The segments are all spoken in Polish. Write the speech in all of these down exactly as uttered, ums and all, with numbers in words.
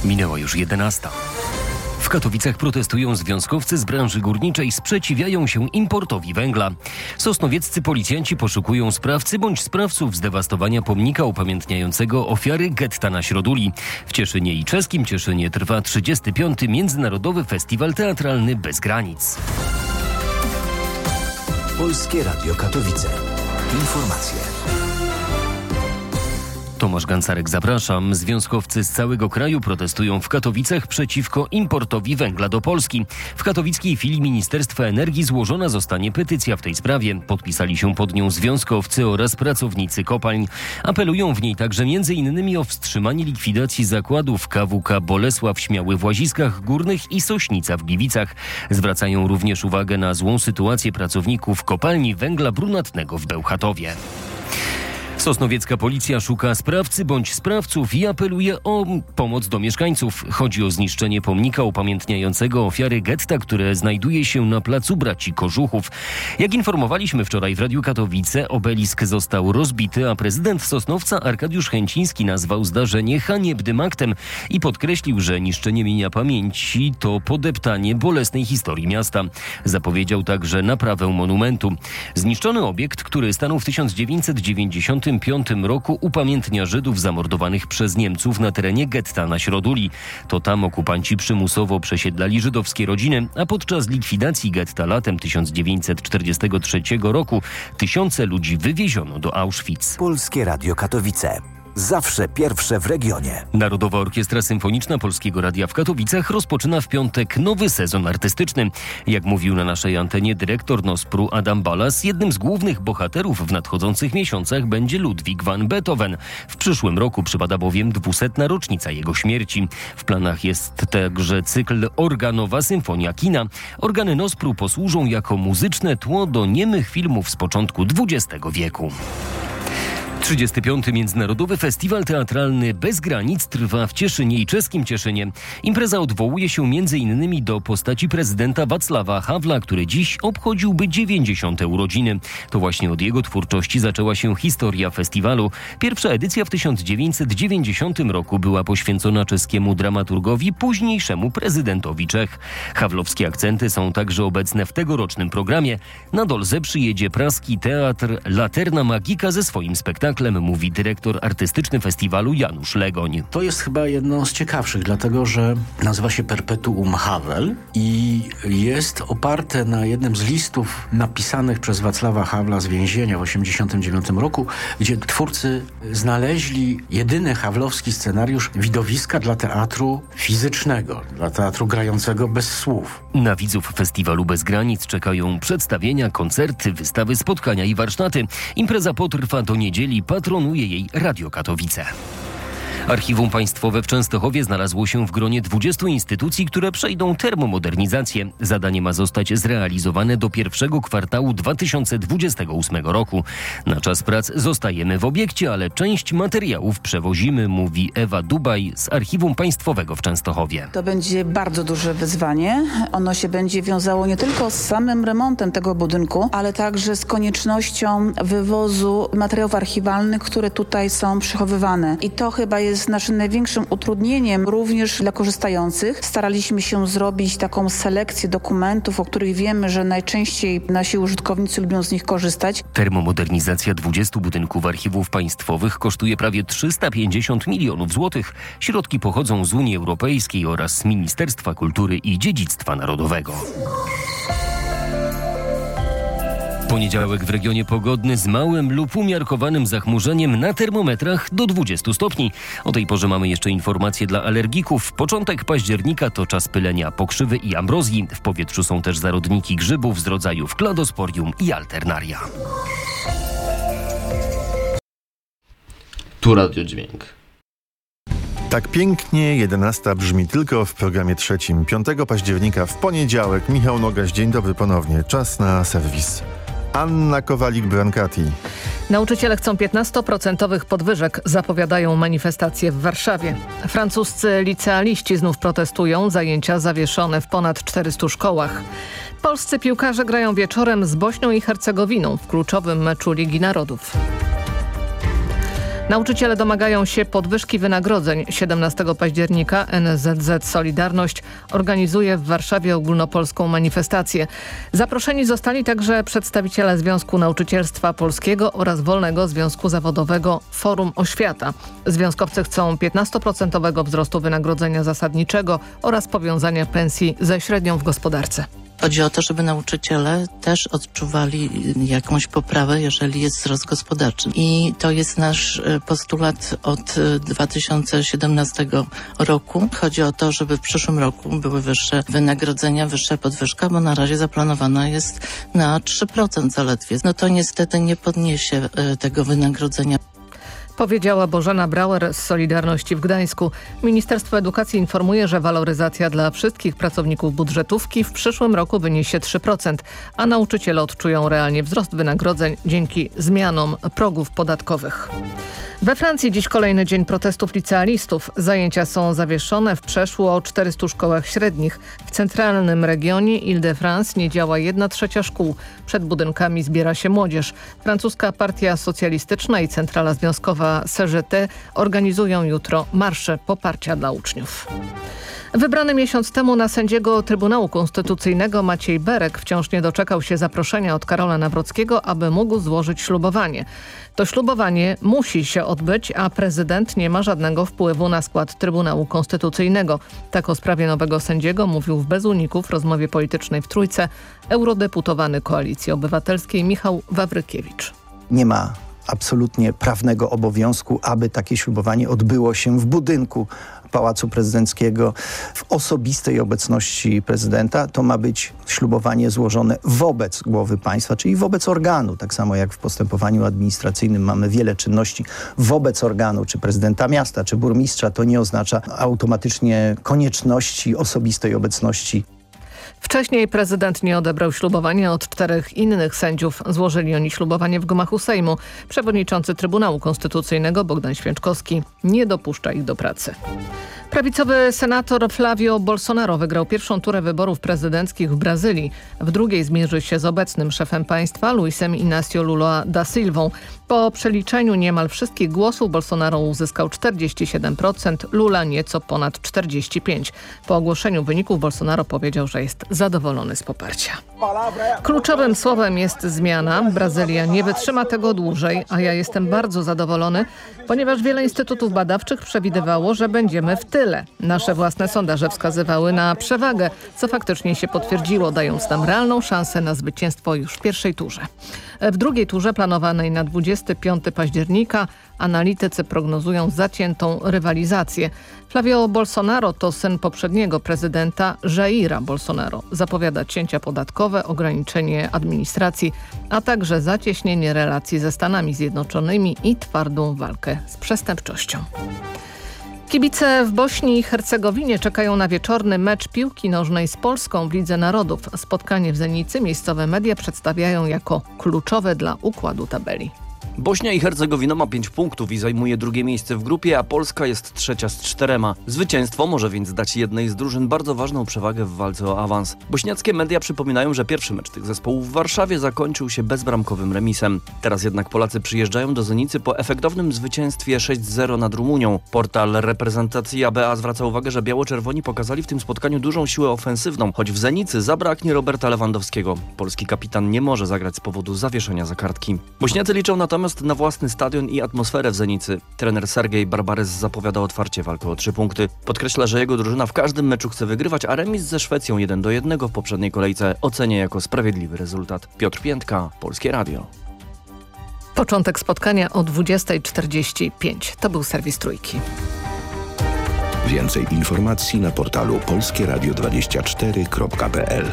Minęła już jedenasta. W Katowicach protestują związkowcy z branży górniczej, sprzeciwiają się importowi węgla. Sosnowieccy policjanci poszukują sprawcy bądź sprawców zdewastowania pomnika upamiętniającego ofiary getta na Środuli. W Cieszynie i czeskim Cieszynie trwa trzydziesty piąty Międzynarodowy Festiwal Teatralny Bez Granic. Polskie Radio Katowice. Informacje. Tomasz Gancarek, zapraszam. Związkowcy z całego kraju protestują w Katowicach przeciwko importowi węgla do Polski. W katowickiej filii Ministerstwa Energii złożona zostanie petycja w tej sprawie. Podpisali się pod nią związkowcy oraz pracownicy kopalń. Apelują w niej także między innymi o wstrzymanie likwidacji zakładów K W K Bolesław Śmiały w Łaziskach Górnych i Sośnica w Gliwicach. Zwracają również uwagę na złą sytuację pracowników kopalni węgla brunatnego w Bełchatowie. Sosnowiecka policja szuka sprawcy bądź sprawców i apeluje o pomoc do mieszkańców. Chodzi o zniszczenie pomnika upamiętniającego ofiary getta, które znajduje się na placu Braci Kożuchów. Jak informowaliśmy wczoraj w Radiu Katowice, obelisk został rozbity, a prezydent Sosnowca Arkadiusz Chęciński nazwał zdarzenie haniebnym aktem i podkreślił, że niszczenie mienia pamięci to podeptanie bolesnej historii miasta. Zapowiedział także naprawę monumentu. Zniszczony obiekt, który stanął w tysiąc dziewięćset dziewięćdziesiątym piątym roku, upamiętnia Żydów zamordowanych przez Niemców na terenie getta na Środuli. To tam okupanci przymusowo przesiedlali żydowskie rodziny, a podczas likwidacji getta latem tysiąc dziewięćset czterdziestego trzeciego roku tysiące ludzi wywieziono do Auschwitz. Polskie Radio Katowice. Zawsze pierwsze w regionie. Narodowa Orkiestra Symfoniczna Polskiego Radia w Katowicach rozpoczyna w piątek nowy sezon artystyczny. Jak mówił na naszej antenie dyrektor Nospru Adam Balas, jednym z głównych bohaterów w nadchodzących miesiącach będzie Ludwig van Beethoven. W przyszłym roku przypada bowiem dwusetna rocznica jego śmierci. W planach jest także cykl Organowa Symfonia Kina. Organy Nospru posłużą jako muzyczne tło do niemych filmów z początku dwudziestego wieku. trzydziesty piąty Międzynarodowy Festiwal Teatralny Bez Granic trwa w Cieszynie i czeskim Cieszynie. Impreza odwołuje się między innymi do postaci prezydenta Wacława Havla, który dziś obchodziłby dziewięćdziesiąte urodziny. To właśnie od jego twórczości zaczęła się historia festiwalu. Pierwsza edycja w tysiąc dziewięćset dziewięćdziesiątym roku była poświęcona czeskiemu dramaturgowi, późniejszemu prezydentowi Czech. Havlowskie akcenty są także obecne w tegorocznym programie. Na Dolzę przyjedzie praski teatr Laterna Magika ze swoim spektaklem, mówi dyrektor artystyczny festiwalu Janusz Legoń. To jest chyba jedno z ciekawszych, dlatego że nazywa się Perpetuum Havel i jest oparte na jednym z listów napisanych przez Wacława Havla z więzienia w osiemdziesiątym dziewiątym roku, gdzie twórcy znaleźli jedyny hawlowski scenariusz widowiska dla teatru fizycznego, dla teatru grającego bez słów. Na widzów festiwalu Bez Granic czekają przedstawienia, koncerty, wystawy, spotkania i warsztaty. Impreza potrwa do niedzieli. Patronuje jej Radio Katowice. Archiwum Państwowe w Częstochowie znalazło się w gronie dwudziestu instytucji, które przejdą termomodernizację. Zadanie ma zostać zrealizowane do pierwszego kwartału dwa tysiące dwudziestego ósmego roku. Na czas prac zostajemy w obiekcie, ale część materiałów przewozimy, mówi Ewa Dubaj z Archiwum Państwowego w Częstochowie. To będzie bardzo duże wyzwanie. Ono się będzie wiązało nie tylko z samym remontem tego budynku, ale także z koniecznością wywozu materiałów archiwalnych, które tutaj są przechowywane. I to chyba jest jest naszym największym utrudnieniem również dla korzystających. Staraliśmy się zrobić taką selekcję dokumentów, o których wiemy, że najczęściej nasi użytkownicy lubią z nich korzystać. Termomodernizacja dwudziestu budynków archiwów państwowych kosztuje prawie trzysta pięćdziesiąt milionów złotych. Środki pochodzą z Unii Europejskiej oraz z Ministerstwa Kultury i Dziedzictwa Narodowego. Poniedziałek w regionie pogodny z małym lub umiarkowanym zachmurzeniem, na termometrach do dwudziestu stopni. O tej porze mamy jeszcze informacje dla alergików. Początek października to czas pylenia pokrzywy i ambrozji. W powietrzu są też zarodniki grzybów z rodzajów kladosporium i alternaria. Tu Radiodźwięk. Tak pięknie jedenasta brzmi tylko w programie trzecim. piątego października w poniedziałek. Michał Nogaś, dzień dobry ponownie. Czas na serwis. Anna Kowalik-Brankati. Nauczyciele chcą piętnastoprocentowych podwyżek, zapowiadają manifestacje w Warszawie. Francuscy licealiści znów protestują, zajęcia zawieszone w ponad czterystu szkołach. Polscy piłkarze grają wieczorem z Bośnią i Hercegowiną w kluczowym meczu Ligi Narodów. Nauczyciele domagają się podwyżki wynagrodzeń. siedemnastego października N Z Z Solidarność organizuje w Warszawie ogólnopolską manifestację. Zaproszeni zostali także przedstawiciele Związku Nauczycielstwa Polskiego oraz Wolnego Związku Zawodowego Forum Oświata. Związkowcy chcą piętnastoprocentowego wzrostu wynagrodzenia zasadniczego oraz powiązania pensji ze średnią w gospodarce. Chodzi o to, żeby nauczyciele też odczuwali jakąś poprawę, jeżeli jest wzrost gospodarczy. I to jest nasz postulat od dwa tysiące siedemnastego roku. Chodzi o to, żeby w przyszłym roku były wyższe wynagrodzenia, wyższa podwyżka, bo na razie zaplanowana jest na trzy procent zaledwie. No to niestety nie podniesie tego wynagrodzenia. Powiedziała Bożena Brauer z Solidarności w Gdańsku. Ministerstwo Edukacji informuje, że waloryzacja dla wszystkich pracowników budżetówki w przyszłym roku wyniesie trzy procent, a nauczyciele odczują realnie wzrost wynagrodzeń dzięki zmianom progów podatkowych. We Francji dziś kolejny dzień protestów licealistów. Zajęcia są zawieszone w przeszło czterystu szkołach średnich. W centralnym regionie Ile-de-France nie działa jedna trzecia szkół. Przed budynkami zbiera się młodzież. Francuska Partia Socjalistyczna i Centrala Związkowa C G T organizują jutro marsze poparcia dla uczniów. Wybrany miesiąc temu na sędziego Trybunału Konstytucyjnego Maciej Berek wciąż nie doczekał się zaproszenia od Karola Nawrockiego, aby mógł złożyć ślubowanie. To ślubowanie musi się odbyć, a prezydent nie ma żadnego wpływu na skład Trybunału Konstytucyjnego. Tak o sprawie nowego sędziego mówił w Bez Uników w rozmowie politycznej w Trójce eurodeputowany Koalicji Obywatelskiej Michał Wawrykiewicz. Nie ma absolutnie prawnego obowiązku, aby takie ślubowanie odbyło się w budynku Pałacu Prezydenckiego w osobistej obecności prezydenta. To ma być ślubowanie złożone wobec głowy państwa, czyli wobec organu. Tak samo jak w postępowaniu administracyjnym mamy wiele czynności wobec organu, czy prezydenta miasta, czy burmistrza. To nie oznacza automatycznie konieczności osobistej obecności. Wcześniej prezydent nie odebrał ślubowania od czterech innych sędziów. Złożyli oni ślubowanie w gmachu Sejmu. Przewodniczący Trybunału Konstytucyjnego Bogdan Święczkowski nie dopuszcza ich do pracy. Prawicowy senator Flavio Bolsonaro wygrał pierwszą turę wyborów prezydenckich w Brazylii. W drugiej zmierzy się z obecnym szefem państwa Luisem Inácio Lula da Silvą. Po przeliczeniu niemal wszystkich głosów Bolsonaro uzyskał czterdzieści siedem procent, Lula nieco ponad czterdzieści pięć procent. Po ogłoszeniu wyników Bolsonaro powiedział, że jest zadowolony z poparcia. Kluczowym słowem jest zmiana. Brazylia nie wytrzyma tego dłużej, a ja jestem bardzo zadowolony, ponieważ wiele instytutów badawczych przewidywało, że będziemy w tyle. Nasze własne sondaże wskazywały na przewagę, co faktycznie się potwierdziło, dając nam realną szansę na zwycięstwo już w pierwszej turze. W drugiej turze planowanej na dwudziestego piątego października analitycy prognozują zaciętą rywalizację. Flavio Bolsonaro to syn poprzedniego prezydenta Jaira Bolsonaro. Zapowiada cięcia podatkowe, ograniczenie administracji, a także zacieśnienie relacji ze Stanami Zjednoczonymi i twardą walkę z przestępczością. Kibice w Bośni i Hercegowinie czekają na wieczorny mecz piłki nożnej z Polską w Lidze Narodów. Spotkanie w Zenicy miejscowe media przedstawiają jako kluczowe dla układu tabeli. Bośnia i Hercegowina ma pięć punktów i zajmuje drugie miejsce w grupie, a Polska jest trzecia z czterema. Zwycięstwo może więc dać jednej z drużyn bardzo ważną przewagę w walce o awans. Bośniackie media przypominają, że pierwszy mecz tych zespołów w Warszawie zakończył się bezbramkowym remisem. Teraz jednak Polacy przyjeżdżają do Zenicy po efektownym zwycięstwie sześć zero nad Rumunią. Portal reprezentacji A B A zwraca uwagę, że biało-czerwoni pokazali w tym spotkaniu dużą siłę ofensywną, choć w Zenicy zabraknie Roberta Lewandowskiego. Polski kapitan nie może zagrać z powodu zawieszenia za kartki. Bośniacy liczą natomiast na własny stadion i atmosferę w Zenicy. Trener Sergiej Barbarys zapowiada otwarcie walkę o trzy punkty. Podkreśla, że jego drużyna w każdym meczu chce wygrywać, a remis ze Szwecją jeden do jednego w poprzedniej kolejce ocenia jako sprawiedliwy rezultat. Piotr Piętka, Polskie Radio. Początek spotkania o dwudziestej czterdzieści pięć. To był serwis Trójki. Więcej informacji na portalu polskie radio dwadzieścia cztery kropka p l.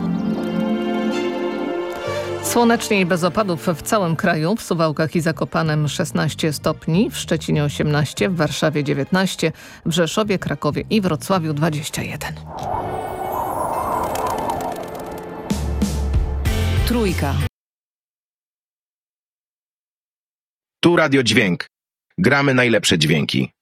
Słonecznie i bez opadów w całym kraju. W Suwałkach i Zakopanem szesnaście stopni, w Szczecinie osiemnaście, w Warszawie dziewiętnaście, w Rzeszowie, Krakowie i Wrocławiu dwadzieścia jeden. Trójka. Tu Radio Dźwięk. Gramy najlepsze dźwięki.